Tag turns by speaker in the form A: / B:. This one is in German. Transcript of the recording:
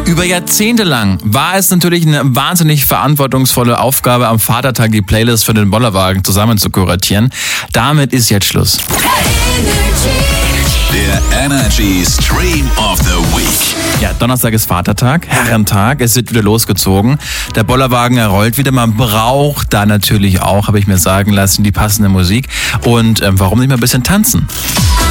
A: Über Jahrzehnte lang war es natürlich eine wahnsinnig verantwortungsvolle Aufgabe, am Vatertag die Playlist für den Bollerwagen zusammen zu kuratieren. Damit ist jetzt Schluss.
B: Der Energy Stream of the Week.
A: Ja, Donnerstag ist Vatertag, Herrentag, es wird wieder losgezogen. Der Bollerwagen rollt wieder, man braucht da natürlich auch, habe ich mir sagen lassen, die passende Musik. Und warum nicht mal ein bisschen tanzen?